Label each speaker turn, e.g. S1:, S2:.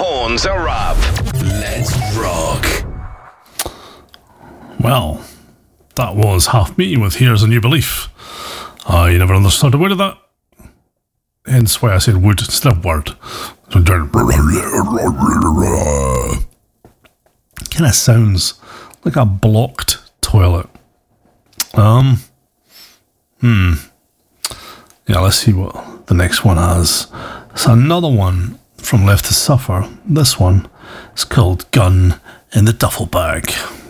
S1: Horns are up. Let's rock.
S2: Well, that was Half Me with Here's a New Belief. I never understood a word of that. Hence why I said wood instead of word. Kind of sounds like a blocked toilet. Yeah, let's see what the next one has. It's another one from Left to Suffer. This one is called Gun in the Duffel Bag.